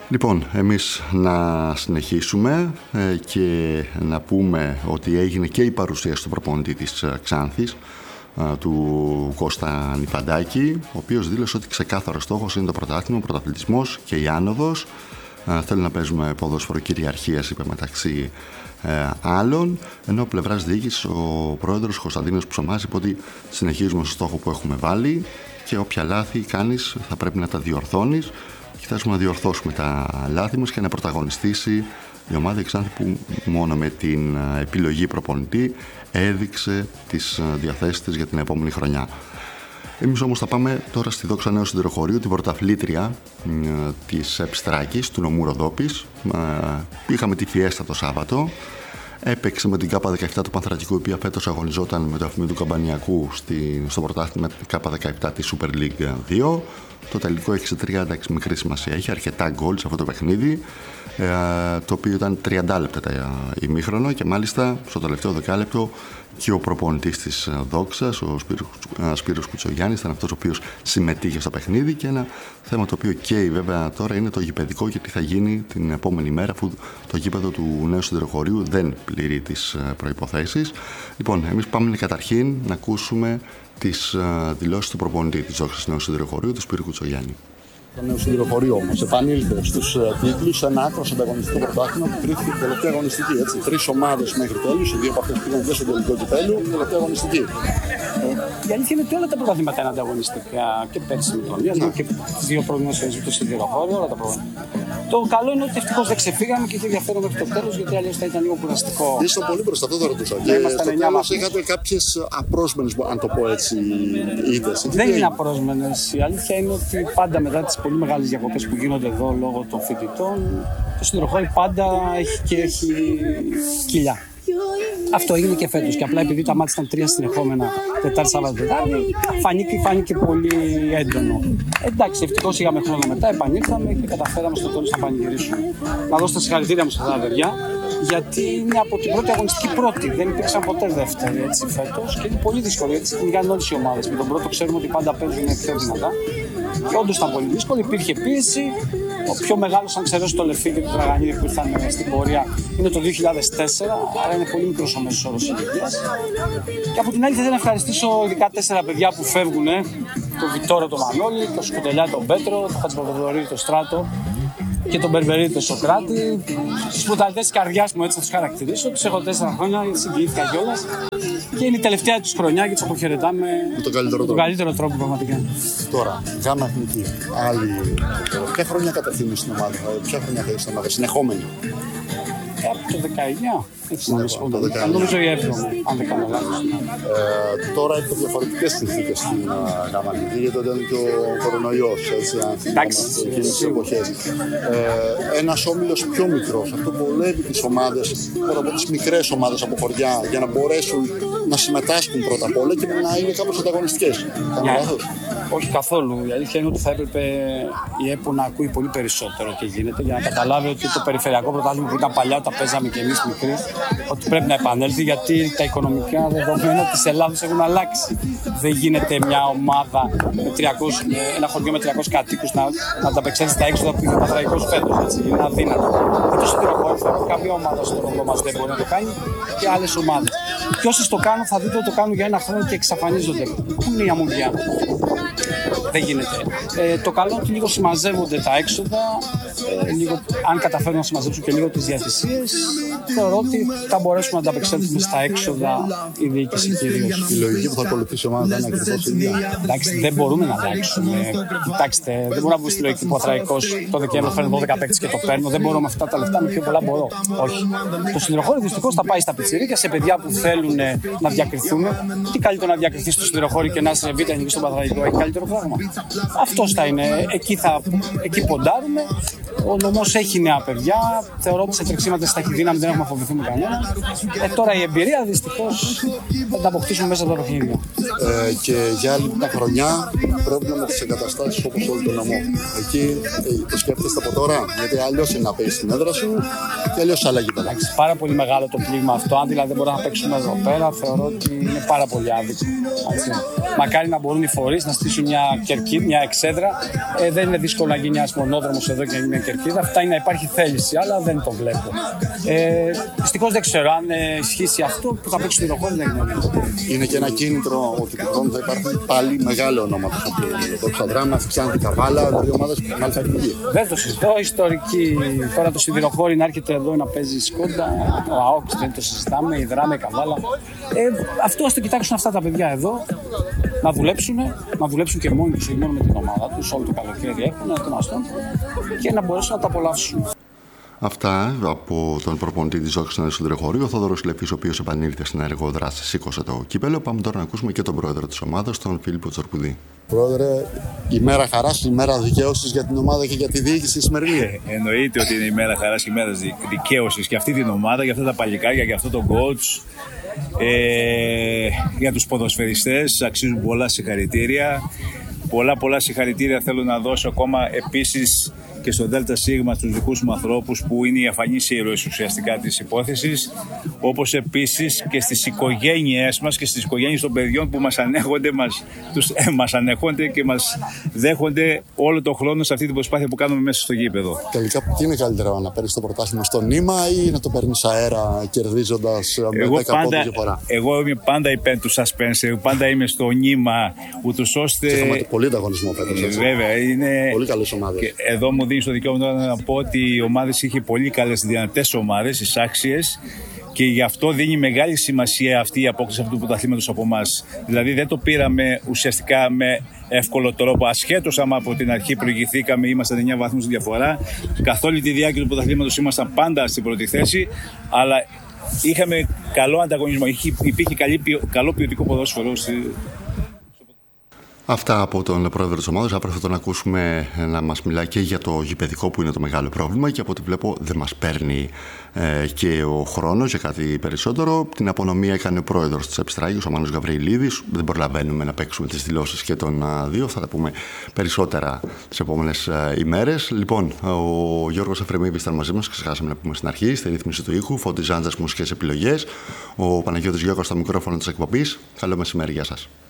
Λοιπόν, εμείς να συνεχίσουμε και να πούμε ότι έγινε και η παρουσίαση του προπονητή της Ξάνθης, του Κώστα Νιφαντάκη, ο οποίος δήλωσε ότι ξεκάθαρο στόχος είναι το πρωτάθλημα, ο πρωταθλητισμός και η άνοδος. Θέλει να παίζουμε ποδόσφαιρο κυριαρχίας, είπε, μεταξύ άλλων, ενώ πλευράς διοίκησης ο πρόεδρος Κωνσταντίνος Ψωμάς είπε ότι συνεχίζουμε στο στόχο που έχουμε βάλει και όποια λάθη κάνεις θα πρέπει να τα διορθώνεις. Κοιτάζουμε να διορθώσουμε τα λάθη μας και να πρωταγωνιστήσει η ομάδα Ξάνθη, που μόνο με την επιλογή προπονητή έδειξε τις διαθέσεις της για την επόμενη χρονιά. Εμείς όμως θα πάμε τώρα στη Δόξα Νέου Σιδηροχωρίου, την πρωταθλήτρια της Επστράκης, του νομού Ροδόπης. Είχαμε τη Φιέστα το Σάββατο. Έπαιξε με την K17 του Πανθρακικού, η οποία φέτος αγωνιζόταν με το Αφημί του Καμπανιακού στο πρωτάθλημα K17 της Super League 2. Το τελικό έχει σε 3, εντάξει, μικρή σημασία. Έχει αρκετά γκολ σε αυτό το παιχνίδι, το οποίο ήταν 30 λεπτά ημίχρονο, και μάλιστα στο τελευταίο δεκάλεπτο και ο προπονητής της Δόξας, ο Σπύρος Κουτσογιάννης, ήταν αυτός ο οποίος συμμετείχε στο παιχνίδι. Και ένα θέμα το οποίο καίει βέβαια τώρα είναι το γηπεδικό, και τι θα γίνει την επόμενη μέρα, αφού το γήπεδο του Νέου Σιδηροχωρίου δεν πληρεί τις προϋποθέσεις. Λοιπόν, εμείς πάμε καταρχήν να ακούσουμε τις δηλώσεις του προπονητή της Δόξας Νέου Σιδηροχωρίου, του Σπύρου Κουτσογιάννη. Το Νέο Σιδηροχωρίο όμως επανήλθε στους τίτλους σε ένα άκρος ανταγωνιστικό πρωτάθλημα που κρίθηκε την τελευταία αγωνιστική. Έτσι. 3 ομάδες μέχρι τέλους, οι 2 από αυτές πήγαν και στο τελικό κυπέλλου, την τελευταία αγωνιστική. Η αλήθεια είναι ότι όλα τα πρωταθλήματα είναι ανταγωνιστικά, και πέρσι με τον Λίασμα και τις 2 προηγούμενες φορές με το Σιδηροχώριο, όλα τα πρωταθλήματα. Το καλό είναι ότι ευτυχώς δεν ξεφύγαμε και είχε ενδιαφέρον μέχρι το τέλος, γιατί αλλιώς θα ήταν λίγο κουραστικό. Ήσταν πολύ μπροστά, αυτό θα ρωτούσα. Και στο τέλος είχατε κάποιες απρόσμενες, αν το πω έτσι, ήττες. Δεν είναι απρόσμενες. Η αλήθεια είναι ότι πάντα μετά τις πολύ μεγάλες διακοπές που γίνονται εδώ λόγω των φοιτητών, το Σιδηροχώριο πάντα έχει κοιλιά. Αυτό έγινε και φέτος, και απλά επειδή τα μάτια ήταν 3 συνεχόμενα, Τετάρτη, Σάββατο, Τετάρτη, φάνηκε πολύ έντονο. Εντάξει, ευτυχώς είχαμε χρόνο μετά, επανήλθαμε και καταφέραμε στο τέλος να πανηγυρίσουμε. Να δώσω τα συγχαρητήρια μου σε αυτά τα παιδιά, γιατί είναι από την πρώτη αγωνιστική πρώτη. Δεν υπήρξαν ποτέ δεύτερη έτσι φέτος, και είναι πολύ δύσκολο, γιατί κυνηγάνε όλες οι ομάδες. Με τον πρώτο ξέρουμε ότι πάντα παίζουν πιο δυνατά. Και όντως ήταν πολύ δύσκολο, υπήρχε πίεση. Ο πιο μεγάλος, αν ξερώσει το Λεφί και το Τραγανίδη που ήρθαν στην πορεία, είναι το 2004, άρα είναι πολύ μικρός ο μέσος όρος ηλικίας. Και από την άλλη, θέλω να ευχαριστήσω ειδικά 4 παιδιά που φεύγουν: τον Βιτόρο τον Μανώλη, τον Σκουτελιά τον Πέτρο, τον Χατζηπαπαδορή τον Στράτο και τον Μπερμπερί τον Σοκράτη. Τους πρωταθλητές της καρδιάς μου, έτσι θα τους χαρακτηρίσω. Τους έχω 4 χρόνια, συγκινήθηκα κιόλας. Και είναι η τελευταία τους χρονιά και τους αποχαιρετάμε με τον καλύτερο τρόπο πραγματικά. Τώρα, γάμα εθνική. Άλλη. Ποια χρόνια κατευθύνουν στην ομάδα, ποια χρόνια θα στην ομάδα, συνεχόμενη? Από το 19, έτσι να πω. Νομίζω η 7η, αν δεν κάνω λάθος. Τώρα υπό διαφορετικές συνθήκες στην γάμα εθνική, γιατί ήταν και ο κορονοϊός, έτσι, αν θυμάμαστε εκείνες τις εποχές. Ένας όμιλος πιο μικρός, αυτό βολεύει τις ομάδες, τώρα από τις μικρές ομάδες από χωριά, για να μπορέσουν να συμμετάσχουν πρώτα απ' όλα και να είναι κάπως ανταγωνιστικές. Κάνω λάθος? Όχι καθόλου. Η αλήθεια είναι ότι θα έπρεπε η ΕΠΟ να ακούει πολύ περισσότερο τι γίνεται, για να καταλάβει ότι το περιφερειακό πρωτάθλημα που ήταν παλιά, τα παίζαμε και εμείς μικροί, ότι πρέπει να επανέλθει, γιατί τα οικονομικά δεδομένα της Ελλάδας έχουν αλλάξει. Δεν γίνεται μια ομάδα με 300, ένα χωριό με 300 κατοίκους να ανταπεξέλθει στα έξοδα που είναι ο Παναθραϊκός φέτος. Είναι αδύνατο. Με το Σιδηροχώριο, κάποια ομάδα στο ρόλο μας δεν μπορεί να το κάνει, και άλλες ομάδες. Και όσοι το κάνουν, θα δείτε ότι το κάνουν για ένα χρόνο και εξαφανίζονται. Πού είναι η αμμουδιά? Δεν γίνεται. Το καλό είναι ότι λίγο συμμαζεύονται τα έξοδα, αν καταφέρουν να συμμαζέψουν και λίγο τις διατησίες, θεωρώ ότι θα μπορέσουμε να ανταπεξέλθουμε στα έξοδα, η διοίκηση κυρίως. Η λογική που θα ακολουθήσει η ομάδα είναι ακριβώς η ίδια. Εντάξει, δεν μπορούμε να αλλάξουμε. Κοιτάξτε, δεν μπορούμε να βγούμε στη λογική που ο Αθραϊκός το Δεκέμβριο φέρνει 12 παίκτες και το παίρνω. Δεν μπορώ με αυτά τα λεφτά, με πιο πολλά μπορώ. Όχι. Το Σιδηροχώριο δυστυχώς θα πάει στα πιτσιρίκια, σε παιδιά που θέλουν να διακριθούν. Τι καλύτερο να διακριθεί στο Σιδηροχώριο και να είσαι β' εθνική στον Παναθραϊκό, έχει καλύτερο πράγμα? Αυτός θα είναι. Εκεί ποντάρουμε. Ο νομός έχει νέα παιδιά. Θεωρώ ότι σε τρεξίματα στα έχει δύναμη, δεν έχουμε φοβηθεί με κανένα. Τώρα η εμπειρία δυστυχώς θα την αποκτήσουμε μέσα από τα παιχνίδια. Και για άλλη μια χρονιά πρόβλημα με τις εγκαταστάσεις όπως όλο το νομό. Εκεί το σκέφτεστε από τώρα, γιατί αλλιώς είναι να παίξει στην έδρα σου και αλλιώς αλλαγή. Εντάξει, πάρα πολύ μεγάλο το πλήγμα αυτό. Αν δηλαδή δεν μπορούμε να παίξουμε εδώ πέρα, θεωρώ ότι είναι πάρα πολύ άδικο. Μακάρι να μπορούν οι φορείς να στήσουν μια μια εξέδρα. Δεν είναι δύσκολο να γίνει ένας μονόδρομος εδώ και να γίνει μια κερκίδα. Φτάνει να υπάρχει θέληση, αλλά δεν το βλέπω. Δυστυχώς δεν ξέρω αν ισχύσει αυτό που θα παίξει στο υδροχόρι, δεν γνωρίζω. Είναι και ένα κίνητρο ότι του χρόνου θα υπάρχουν πάλι μεγάλα ονόματα. Το Δράμας, Ξάνθη, Καβάλα, δηλαδή ομάδες που μάλιστα θα έχουν βγει. Δεν το συζητώ. Ιστορική. Τώρα το σιδηροχώρι να έρχεται εδώ να παίζει Σκόντα, ο ΑΟΚ δεν το συζητάμε, η Δράμα, η Καβάλα. Αυτό ας το κοιτάξουν αυτά τα παιδιά εδώ, να δουλέψουν και μόνοι τους, όχι μόνο με την ομάδα τους, όλο το καλοκαίρι έχουν, να ετοιμαστούν και να μπορέσουν να τα απολαύσουν. Αυτά από τον προπονητή της Ζόξης στο Σιδηροχώρι, ο Θόδωρος Λεπής, ο οποίος επανήλθε στην ενεργό δράση, σήκωσε το κύπελο. Πάμε τώρα να ακούσουμε και τον πρόεδρο της ομάδας, τον Φίλιππο Τσορκουδί. Πρόεδρε, ημέρα χαράς, ημέρα δικαίωσης για την ομάδα και για τη διοίκηση σημερινή. Εννοείται ότι είναι ημέρα χαράς και ημέρα δικαίωσης για αυτή την ομάδα, για αυτά τα παλικάρια, για αυτό τον coach. Για τους ποδοσφαιριστές αξίζουν πολλά συγχαρητήρια. Πολλά συγχαρητήρια θέλω να δώσω ακόμα επίσης και στο ΔΣ στους δικούς μου ανθρώπους που είναι οι αφανείς ήρωες ουσιαστικά της υπόθεσης, όπως επίσης και στις οικογένειές μας και στις οικογένειες των παιδιών που μας ανέχονται και μας δέχονται όλο τον χρόνο σε αυτή την προσπάθεια που κάνουμε μέσα στο γήπεδο. Τελικά, τι είναι καλύτερο, να παίρνεις το πρωτάθλημα στο νήμα ή να το παίρνεις αέρα κερδίζοντας με 10 πόντους διαφορά? Εγώ είμαι πάντα υπέρ του suspense, πάντα είμαι στο νήμα, ούτως ώστε. Είχαμε πολύ ανταγωνισμό φέτος. Βέβαια, είναι. Πολύ καλές ομάδες. Και εδώ μου δίνει το δικαίωμα να πω ότι οι ομάδες είχε πολύ καλές δυνατές ομάδες, εισάξιες, και γι' αυτό δίνει μεγάλη σημασία αυτή η απόκτηση αυτού του πρωταθλήματος από εμάς. Δηλαδή δεν το πήραμε ουσιαστικά με εύκολο τρόπο, ασχέτως άμα από την αρχή προηγηθήκαμε, ήμασταν 9 βαθμούς διαφορά. Καθ' όλη τη διάρκεια του πρωταθλήματος ήμασταν πάντα στην πρώτη θέση, αλλά είχαμε καλό ανταγωνισμό, υπήρχε καλό ποιοτικό ποδόσφαιρο. Αυτά από τον πρόεδρο της ομάδας. Αύριο θα τον ακούσουμε να μας μιλάει και για το γηπεδικό που είναι το μεγάλο πρόβλημα και από ό,τι βλέπω δεν μας παίρνει και ο χρόνος για κάτι περισσότερο. Την απονομή έκανε ο πρόεδρος της Επιστράγης, ο Μάνος Γαβριλίδης. Δεν προλαβαίνουμε να παίξουμε τις δηλώσεις και των δύο. Θα τα πούμε περισσότερα τις επόμενες ημέρες. Λοιπόν, ο Γιώργος Εφρεμίδης ήταν μαζί μας, ξεχάσαμε να πούμε στην αρχή, στη ρύθμιση του ήχου. Φώτης Ζάντζας, μουσικές επιλογές. Ο Παναγιώτης Γιώργος στο μικρόφωνο της εκπομπής. Καλό μεσημέρι, γεια σας.